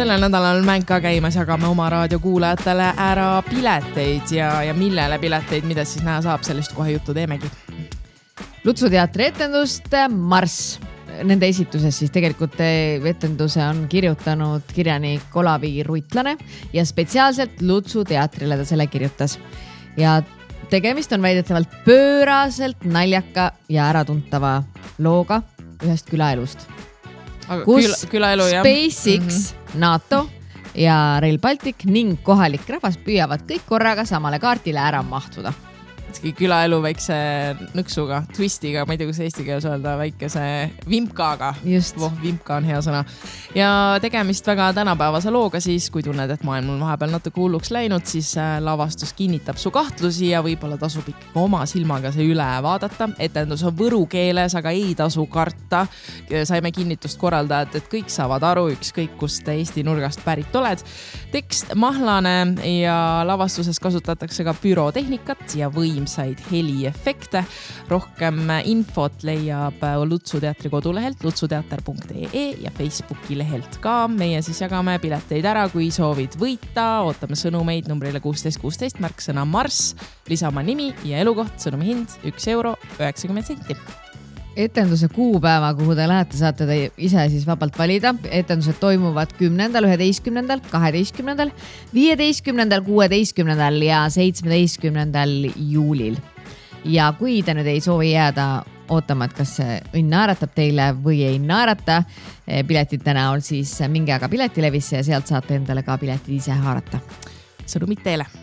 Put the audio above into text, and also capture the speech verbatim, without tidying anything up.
Sellel nädalal mäng ka käimas jagame oma raadiokuulajatele ära pileteid ja, ja millele pileteid, mida siis näha saab, sellest kohe juttu teemegi. Lutsu teatri etendust Marss. Nende esituses siis tegelikult etenduse on kirjutanud kirjanik Olavi Ruitlane ja spetsiaalselt Lutsu teatrile ta selle kirjutas. Ja tegemist on väidetavalt pööraselt naljaka ja äratuntava looga ühest külaelust. Aga kus küla, külaelu, SpaceX, mm-hmm. NATO ja Rail Baltic ning kohalik rahvas püüavad kõik korraga samale kaartile ära mahtuda. Külaelu väikse nõksuga, twistiga, ma ei tea, kus eesti keeles öelda, väikese vimpkaaga. Just. Voh, vimpka on hea sõna. Ja tegemist väga tänapäevase looga siis, kui tunned, et maailm on vahepeal natuke hulluks läinud, siis lavastus kinnitab su kahtlusi ja võib-olla tasub ikkagi oma silmaga see üle vaadata. Etendus on võru keeles, aga ei tasu karta. Saime kinnitust korraldajad, et kõik saavad aru, ükskõik kust Eesti nurgast pärit oled. Tekst mahlane ja lavastuses kasutatakse ka pürotehnikat ja võim said heliefekte. Rohkem infot leiab Lutsu teatri kodulehelt lutsuteater punkt ee ja Facebooki lehelt ka. Meie siis jagame pileteid ära, kui soovid võita. Ootame sõnumeid numbrile kuusteist kuusteist, märksõna Marss, lisama nimi ja elukoht, sõnumi hind üks euro üheksakümmend senti. Etenduse kuupäeva, kuhu te lähete, saate te ise siis vabalt valida. Etendused toimuvad kümnendal, üheteistkümnendal, kaheteistkümnendal, viieteistkümnendal, kuueteistkümnendal ja seitsmeteistkümnendal juulil. Ja kui te nüüd ei soovi jääda ootama, et kas see õnn naeratab teile või ei naerata piletite näol, siis minge aga piletilevisse ja sealt saate endale ka piletid ise haarata. Sõnumid teile!